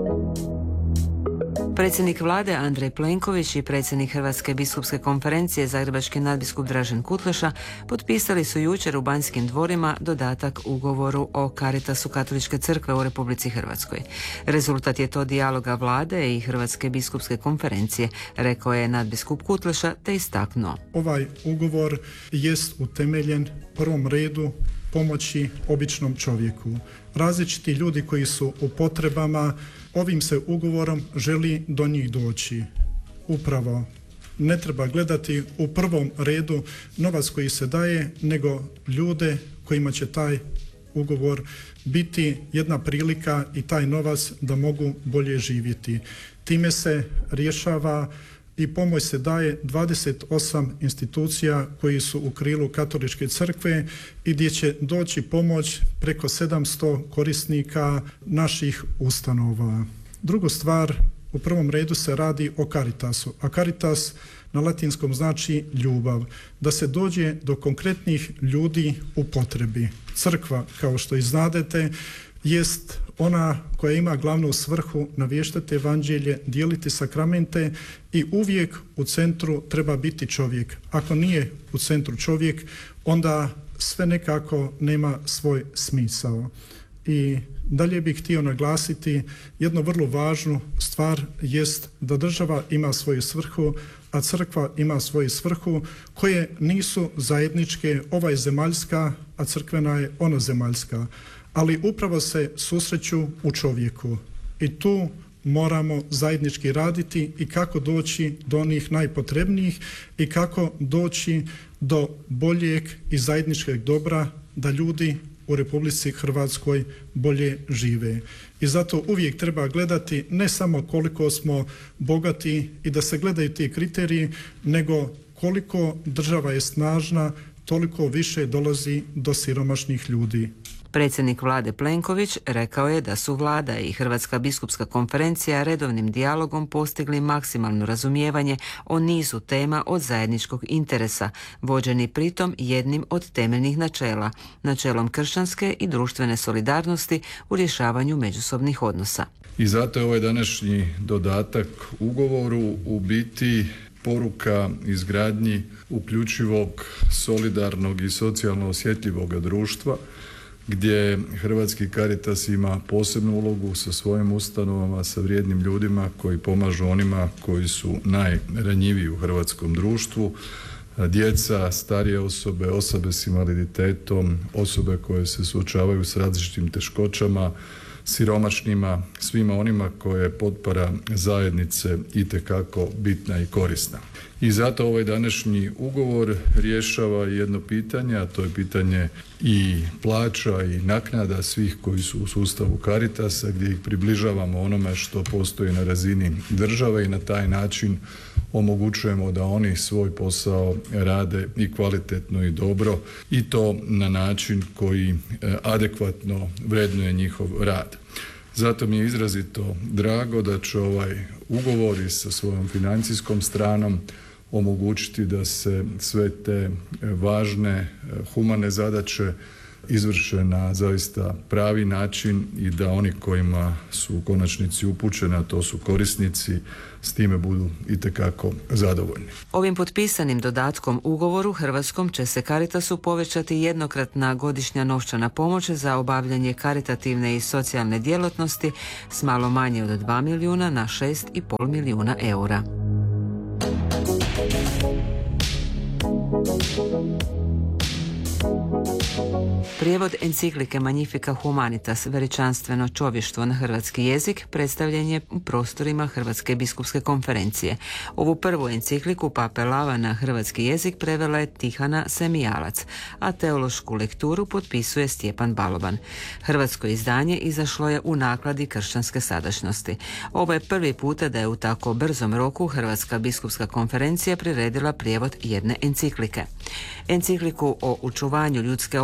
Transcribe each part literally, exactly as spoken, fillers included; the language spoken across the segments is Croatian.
Predsjednik vlade Andrej Plenković i predsjednik Hrvatske biskupske konferencije zagrebački nadbiskup Dražen Kutleša potpisali su jučer u Banjskim dvorima dodatak ugovoru o Caritasu Katoličke crkve u Republici Hrvatskoj. Rezultat je to dijaloga vlade i Hrvatske biskupske konferencije, rekao je nadbiskup Kutleša te istaknuo. Ovaj ugovor jest utemeljen u prvom redu pomoći običnom čovjeku. Različiti ljudi koji su u potrebama, ovim se ugovorom želi do njih doći. Upravo ne treba gledati u prvom redu novac koji se daje, nego ljude kojima će taj ugovor biti jedna prilika i taj novac da mogu bolje živjeti. Time se rješava i pomoć se daje dvadeset osam institucija koji su u krilu Katoličke crkve i gdje će doći pomoć preko sedamsto korisnika naših ustanova. Druga stvar, u prvom redu se radi o Caritasu, a Caritas na latinskom znači ljubav, da se dođe do konkretnih ljudi u potrebi. Crkva, kao što i znadete, jest ona koja ima glavnu svrhu navještati evanđelje, dijeliti sakramente i uvijek u centru treba biti čovjek. Ako nije u centru čovjek, onda sve nekako nema svoj smisao. I dalje bih htio naglasiti jednu vrlo važnu stvar, jest da država ima svoju svrhu, a crkva ima svoju svrhu koje nisu zajedničke, ova je zemaljska, a crkvena je ona zemaljska. Ali upravo se susreću u čovjeku i tu moramo zajednički raditi i kako doći do onih najpotrebnijih i kako doći do boljeg i zajedničkog dobra da ljudi u Republici Hrvatskoj bolje žive. I zato uvijek treba gledati ne samo koliko smo bogati i da se gledaju ti kriteriji, nego koliko država je snažna, toliko više dolazi do siromašnih ljudi. Predsjednik vlade Plenković rekao je da su vlada i Hrvatska biskupska konferencija redovnim dijalogom postigli maksimalno razumijevanje o nizu tema od zajedničkog interesa, vođeni pritom jednim od temeljnih načela, načelom kršćanske i društvene solidarnosti u rješavanju međusobnih odnosa. I zato je ovaj današnji dodatak ugovoru u biti poruka izgradnji uključivog, solidarnog i socijalno osjetljivog društva, gdje Hrvatski Caritas ima posebnu ulogu sa svojim ustanovama, sa vrijednim ljudima koji pomažu onima koji su najranjiviji u hrvatskom društvu, djeca, starije osobe, osobe s invaliditetom, osobe koje se suočavaju s različitim teškoćama, siromašnima, svima onima koje je potpora zajednice itekako bitna i korisna. I zato ovaj današnji ugovor rješava jedno pitanje, a to je pitanje i plaća i naknada svih koji su u sustavu Caritasa, gdje ih približavamo onome što postoji na razini države i na taj način omogućujemo da oni svoj posao rade i kvalitetno i dobro i to na način koji adekvatno vrednuje njihov rad. Zato mi je izrazito drago da će ovaj ugovor i sa svojom financijskom stranom omogućiti da se sve te važne humane zadaće izvrše na zaista pravi način i da oni kojima su u konačnici upućeni, a to su korisnici, s time budu itekako zadovoljni. Ovim potpisanim dodatkom ugovoru Hrvatskom će se Caritasu povećati jednokratna godišnja novčana pomoć za obavljanje karitativne i socijalne djelatnosti s malo manje od dva milijuna na šest i pol milijuna eura. Prijevod enciklike Magnifica Humanitas, veličanstveno čovještvo na hrvatski jezik, predstavljen je u prostorima Hrvatske biskupske konferencije. Ovu prvu encikliku Pape Lava na hrvatski jezik prevela je Tihana Semijalac, a teološku lekturu potpisuje Stjepan Baloban. Hrvatsko izdanje izašlo je u nakladi kršćanske sadašnjosti. Ovo je prvi puta da je u tako brzom roku Hrvatska biskupska konferencija priredila prijevod jedne enciklike. Encikliku o očuvanju ljudske osobe u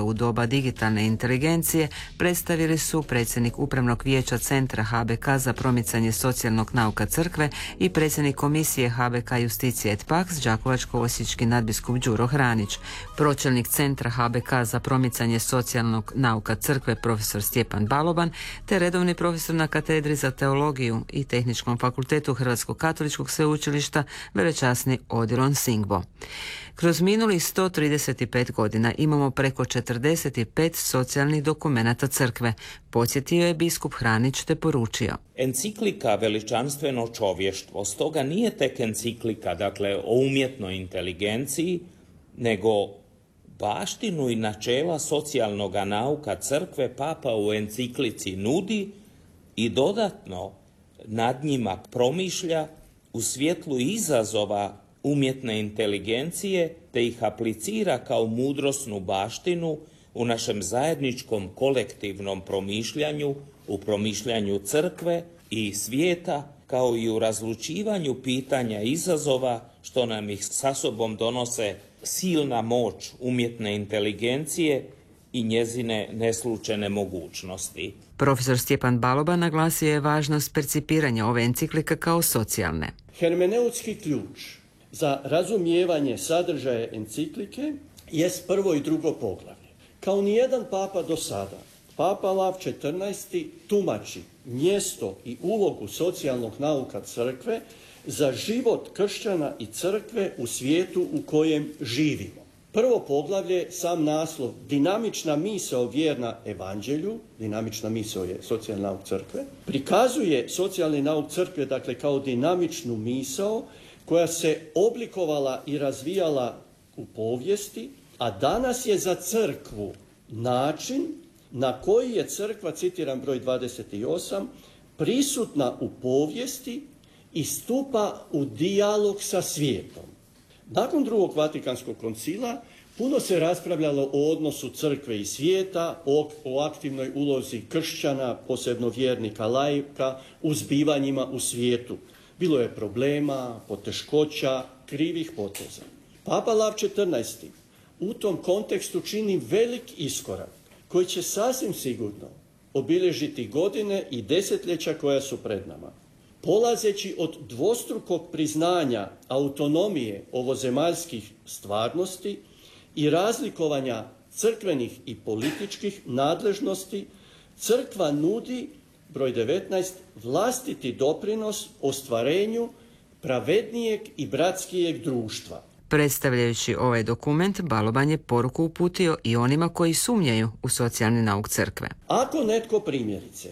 u doba digitalne inteligencije predstavili su predsjednik Upravnog vijeća Centra H B K za promicanje socijalnog nauka crkve i predsjednik komisije H B K Justicija et Pax đakovačko-osječki nadbiskup Đuro Hranić, pročelnik Centra H B K za promicanje socijalnog nauka crkve profesor Stjepan Baloban te redovni profesor na katedri za teologiju i Tehničkom fakultetu Hrvatskog katoličkog sveučilišta velečasni Odilon Singbo. Kroz minulih sto trideset pet godina imamo preko četrdeset pet socijalnih dokumenata crkve, podsjetio je biskup Hranić te poručio. Enciklika Veličanstveno čovještvo stoga nije tek enciklika, dakle o umjetnoj inteligenciji, nego baštinu i načela socijalnog nauka crkve Papa u enciklici nudi i dodatno nad njima promišlja u svjetlu izazova umjetne inteligencije te ih aplicira kao mudrosnu baštinu u našem zajedničkom kolektivnom promišljanju, u promišljanju crkve i svijeta, kao i u razlučivanju pitanja izazova što nam ih sa sobom donose silna moć umjetne inteligencije i njezine neslučene mogućnosti. Profesor Stjepan Baloba naglasio je važnost percipiranja ove enciklike kao socijalne. Hermeneutski ključ za razumijevanje sadržaja enciklike jest prvo i drugo poglavlje. Kao nijedan papa do sada, Papa Lav četrnaesti tumači mjesto i ulogu socijalnog nauka crkve za život kršćana i crkve u svijetu u kojem živimo. Prvo poglavlje, sam naslov, dinamična misao vjerna evanđelju, dinamična misao je socijalni nauk crkve, prikazuje socijalni nauk crkve, dakle, kao dinamičnu misao koja se oblikovala i razvijala u povijesti, a danas je za crkvu način na koji je crkva, citiram broj dvadeset osam, prisutna u povijesti i stupa u dijalog sa svijetom. Nakon drugog Vatikanskog koncila puno se raspravljalo o odnosu crkve i svijeta, o, o aktivnoj ulozi kršćana, posebno vjernika laika, u zbivanjima u svijetu. Bilo je problema, poteškoća, krivih poteza. Papa Lav četrnaesti u tom kontekstu čini velik iskorak koji će sasvim sigurno obilježiti godine i desetljeća koja su pred nama. Polazeći od dvostrukog priznanja autonomije ovozemaljskih stvarnosti i razlikovanja crkvenih i političkih nadležnosti, crkva nudi, broj devetnaest, vlastiti doprinos ostvarenju pravednijeg i bratskijeg društva. Predstavljajući ovaj dokument, Baloban je poruku uputio i onima koji sumnjaju u socijalni nauk crkve. Ako netko primjerice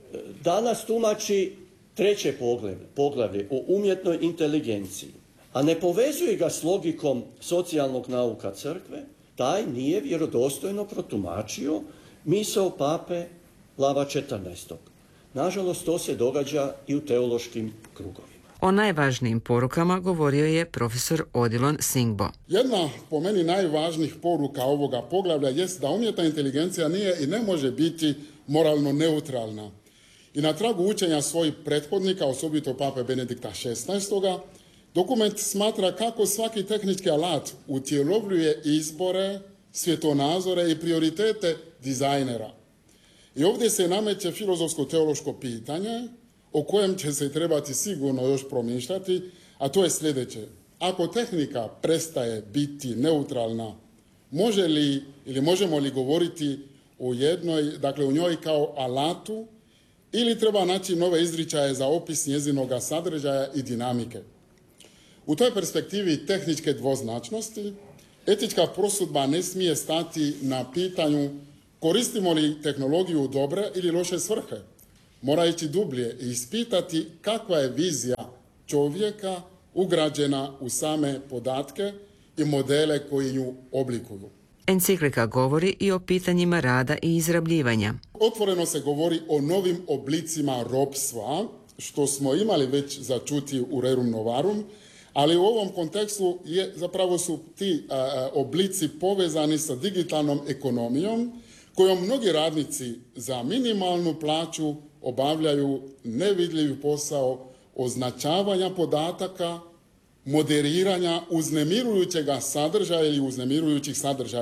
danas tumači treće poglavlje, poglavlje o umjetnoj inteligenciji, a ne povezuje ga s logikom socijalnog nauka crkve, taj nije vjerodostojno protumačio misao pape Lava četrnaestog. Nažalost, to se događa i u teološkim krugovima. O najvažnijim porukama govorio je profesor Odilon Singbo. Jedna po meni najvažnijih poruka ovoga poglavlja jest da umjetna inteligencija nije i ne može biti moralno neutralna. I na tragu učenja svojih prethodnika, osobito pape Benedikta šesnaestog. dokument smatra kako svaki tehnički alat utjelovljuje izbore, svjetonazore i prioritete dizajnera. I ovdje se nameće filozofsko-teološko pitanje o kojem će se trebati sigurno još promišljati, a to je sljedeće. Ako tehnika prestaje biti neutralna, može li ili možemo li govoriti o jednoj, dakle u njoj kao alatu, ili treba naći nove izričaje za opis njezinoga sadržaja i dinamike. U toj perspektivi tehničke dvoznačnosti, etička prosudba ne smije stati na pitanju koristimo li tehnologiju u dobre ili loše svrhe. Mora ići dublje i ispitati kakva je vizija čovjeka ugrađena u same podatke i modele koji nju oblikuju. Enciklika govori i o pitanjima rada i izrabljivanja. Otvoreno se govori o novim oblicima ropstva, što smo imali već začuti u Rerum Novarum, ali u ovom kontekstu je, zapravo su ti a, oblici povezani sa digitalnom ekonomijom, kojom mnogi radnici za minimalnu plaću obavljaju nevidljivi posao označavanja podataka, moderiranja uznemirujućeg sadržaja ili uznemirujućih sadržaja.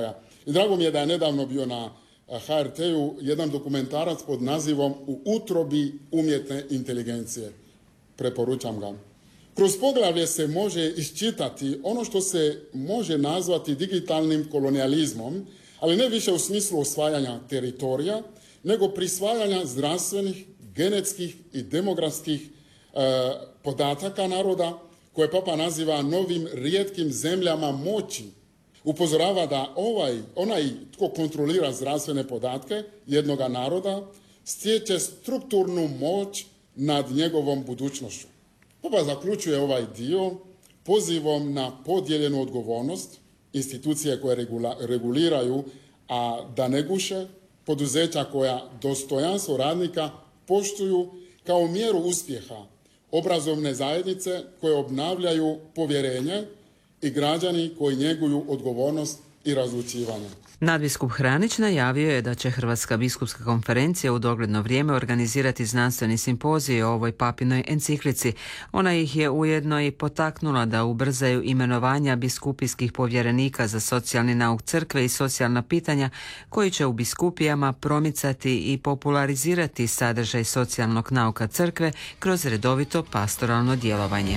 I drago mi je da je nedavno bio na H R T-u jedan dokumentarac pod nazivom U utrobi umjetne inteligencije. Preporučam ga. Kroz poglavlje se može iščitati ono što se može nazvati digitalnim kolonijalizmom, ali ne više u smislu osvajanja teritorija, nego prisvajanja zdravstvenih, genetskih i demografskih e, podataka naroda, koje Papa naziva novim rijetkim zemljama moći. Upozorava da ovaj, onaj tko kontrolira zdravstvene podatke jednoga naroda stječe strukturnu moć nad njegovom budućnošću. Papa zaključuje ovaj dio pozivom na podijeljenu odgovornost, institucije koje regula, reguliraju, a da ne guše, poduzeća koja dostojanstvo radnika poštuju kao mjeru uspjeha, obrazovne zajednice koje obnavljaju povjerenje i građani koji njeguju odgovornost i razlučivanje. Nadbiskup Hranić najavio je da će Hrvatska biskupska konferencija u dogledno vrijeme organizirati znanstveni simpozij o ovoj papinoj enciklici. Ona ih je ujedno i potaknula da ubrzaju imenovanja biskupijskih povjerenika za socijalni nauk crkve i socijalna pitanja, koji će u biskupijama promicati i popularizirati sadržaj socijalnog nauka crkve kroz redovito pastoralno djelovanje.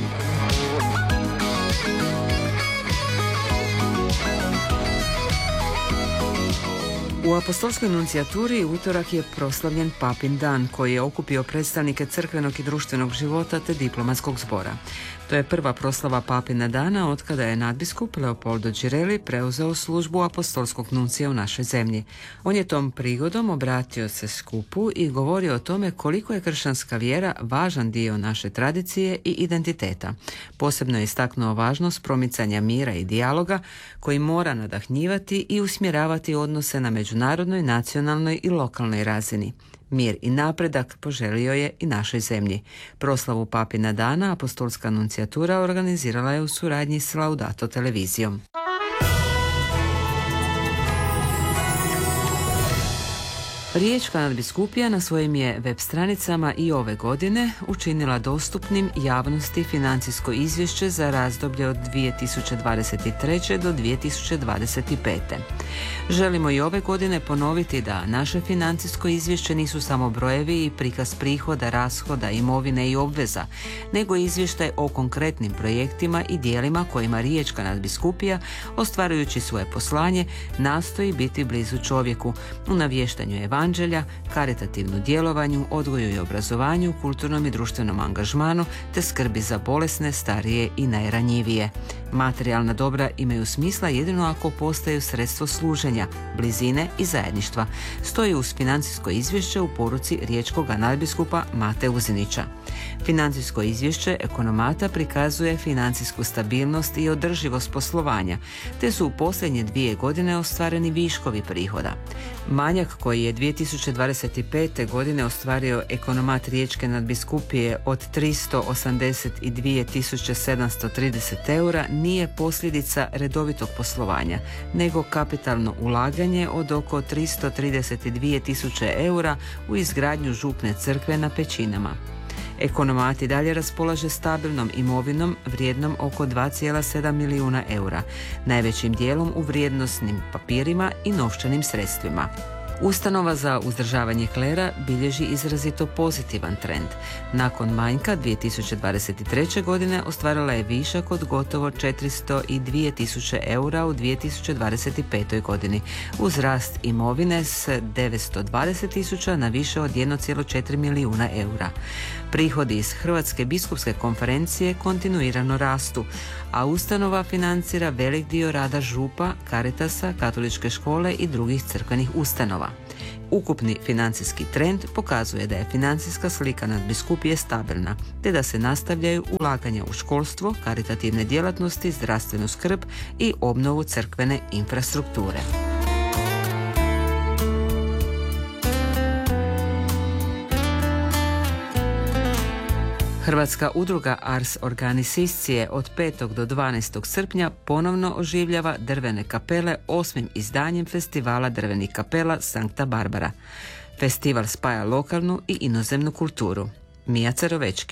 U apostolskoj nuncijaturi utorak je proslavljen Papin dan, koji je okupio predstavnike crkvenog i društvenog života te diplomatskog zbora. To je prva proslava Papina dana otkada je nadbiskup Leopoldo Girelli preuzeo službu apostolskog nuncija u našoj zemlji. On je tom prigodom obratio se skupu i govorio o tome koliko je kršćanska vjera važan dio naše tradicije i identiteta. Posebno je istaknuo važnost promicanja mira i dijaloga koji mora nadahnjivati i usmjeravati odnose na međunarodnoj, nacionalnoj i lokalnoj razini. Mir i napredak poželio je i našoj zemlji. Proslavu Papina dana apostolska nuncijatura organizirala je u suradnji s Laudato televizijom. Riječka nadbiskupija na svojim je web stranicama i ove godine učinila dostupnim javnosti financijsko izvješće za razdoblje od dvije tisuće dvadeset treće do dvije tisuće dvadeset pete. Želimo i ove godine ponoviti da naše financijsko izvješće nisu samo brojevi i prikaz prihoda, rashoda, imovine i obveza, nego izvještaj o konkretnim projektima i dijelima kojima Riječka nadbiskupija, ostvarujući svoje poslanje, nastoji biti blizu čovjeku u navještanju evanđelja, evanđelja, karitativnu djelovanju, odgoju i obrazovanju, kulturnom i društvenom angažmanu te skrbi za bolesne, starije i najranjivije. Materijalna dobra imaju smisla jedino ako postaju sredstvo služenja, blizine i zajedništva, stoji uz financijsko izvješće u poruci riječkog nadbiskupa Mate Uzinića. Financijsko izvješće ekonomata prikazuje financijsku stabilnost i održivost poslovanja, te su u posljednje dvije godine ostvareni viškovi prihoda. Manjak koji je dvije tisuće dvadeset pete. godine ostvario ekonomat riječke nadbiskupije od tristo osamdeset dvije tisuće sedamsto trideset eura nije posljedica redovitog poslovanja, nego kapitalno ulaganje od oko tristo trideset dvije tisuće eura u izgradnju župne crkve na Pećinama. Ekonomat i dalje raspolaže stabilnom imovinom vrijednom oko dva zarez sedam milijuna eura, najvećim dijelom u vrijednosnim papirima i novčanim sredstvima. Ustanova za uzdržavanje klera bilježi izrazito pozitivan trend. Nakon manjka dvije tisuće dvadeset treće. godine ostvarila je višak od gotovo četiristo dvije tisuće eura u dvije tisuće dvadeset petoj. godini, uz rast imovine s devetsto dvadeset tisuća na više od jedan zarez četiri milijuna eura. Prihodi iz Hrvatske biskupske konferencije kontinuirano rastu, a ustanova financira velik dio rada župa, Caritasa, katoličke škole i drugih crkvenih ustanova. Ukupni financijski trend pokazuje da je financijska slika nadbiskupije stabilna, te da se nastavljaju ulaganja u školstvo, karitativne djelatnosti, zdravstvenu skrb i obnovu crkvene infrastrukture. Hrvatska udruga Ars Organiciscije od petog do dvanaestog srpnja ponovno oživljava drvene kapele osmim izdanjem festivala drvenih kapela Sankta Barbara. Festival spaja lokalnu i inozemnu kulturu. Mija Cerovečki.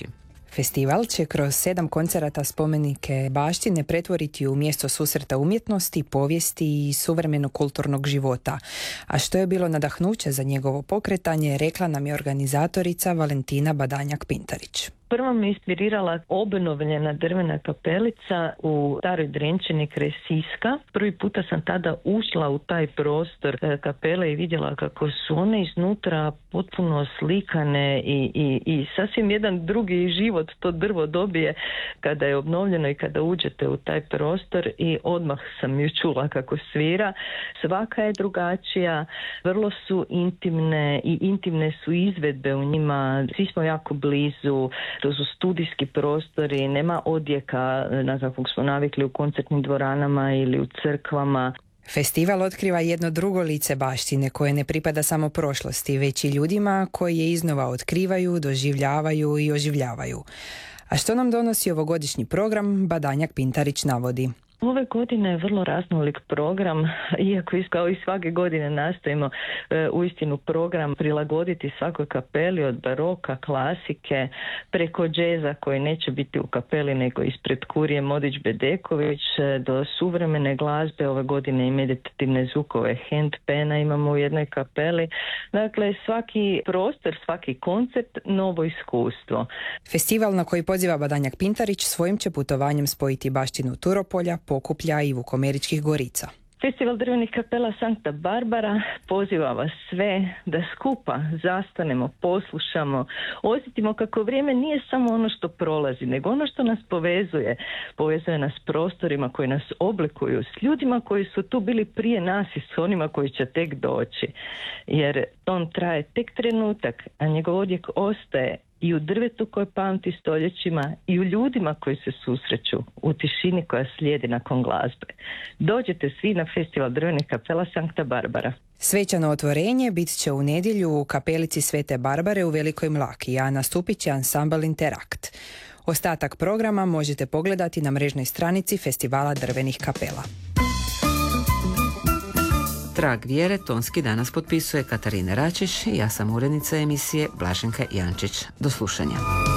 Festival će kroz sedam koncerata spomenike baštine pretvoriti u mjesto susreta umjetnosti, povijesti i suvremenog kulturnog života. A što je bilo nadahnuće za njegovo pokretanje, rekla nam je organizatorica Valentina Badanjak-Pintarić. Prvo me inspirirala obnovljena drvena kapelica u Staroj Drenčini kraj Siska. Prvi puta sam tada ušla u taj prostor kapele i vidjela kako su one iznutra potpuno slikane i, i, i sasvim jedan drugi život to drvo dobije kada je obnovljeno i kada uđete u taj prostor i odmah sam ju čula kako svira. Svaka je drugačija, vrlo su intimne i intimne su izvedbe u njima. Svi smo jako blizu. To su studijski prostori, nema odjeka na kakvog smo navikli u koncertnim dvoranama ili u crkvama. Festival otkriva jedno drugo lice baštine koje ne pripada samo prošlosti, već i ljudima koji je iznova otkrivaju, doživljavaju i oživljavaju. A što nam donosi ovogodišnji program, Badanjak-Pintarić navodi. Ove godine je vrlo raznolik program, iako kao i svake godine nastojimo e, uistinu program prilagoditi svakoj kapeli od baroka, klasike, preko džeza koji neće biti u kapeli nego ispred kurije Modić-Bedeković, do suvremene glazbe, ove godine i meditativne zvukove handpena imamo u jednoj kapeli. Dakle, svaki prostor, svaki koncert, novo iskustvo. Festival na koji poziva Badanjak-Pintarić svojim će putovanjem spojiti baštinu Turopolja, Pokuplja i Vukomeričkih Gorica. Festival drvenih kapela Sankta Barbara poziva vas sve da skupa zastanemo, poslušamo, osjetimo kako vrijeme nije samo ono što prolazi, nego ono što nas povezuje. Povezuje nas s prostorima koji nas oblikuju, s ljudima koji su tu bili prije nas i s onima koji će tek doći. Jer on traje tek trenutak, a njegov odjek ostaje i u drvetu koje pamti stoljećima i u ljudima koji se susreću u tišini koja slijedi nakon glazbe. Dođete svi na Festival drvenih kapela Sankta Barbara. Svečano otvorenje bit će u nedjelju u kapelici Svete Barbare u Velikoj Mlaki, a nastupit će ansambl Interakt. Ostatak programa možete pogledati na mrežnoj stranici Festivala drvenih kapela. Trag vjere tonski danas potpisuje Katarina Račiš i ja sam urednica emisije Blaženka Jančić. Do slušanja.